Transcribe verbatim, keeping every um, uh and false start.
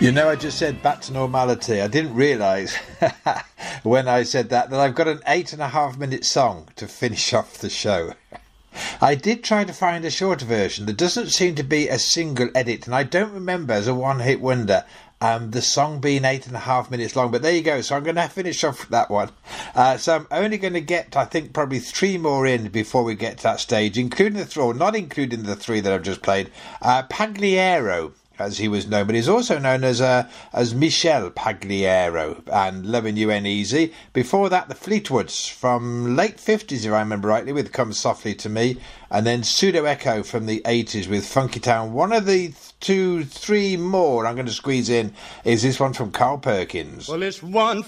You know, I just said back to normality. I didn't realise when I said that that I've got an eight and a half minute song to finish off the show. I did try to find a shorter version. There doesn't seem to be a single edit, and I don't remember as a one-hit wonder um, the song being eight and a half minutes long. But there you go. So I'm going to finish off with that one. Uh, so I'm only going to get, I think, probably three more in before we get to that stage, including the three, not including the three that I've just played. Uh, Pagliaro, as he was known, but he's also known as uh, as Michel Pagliaro, and Loving You Ain't Easy. Before that, the Fleetwoods from late fifties, if I remember rightly, with Come Softly to Me, and then Pseudo Echo from the eighties with Funky Town. One of the two, three more I'm going to squeeze in is this one from Carl Perkins. Well, it's one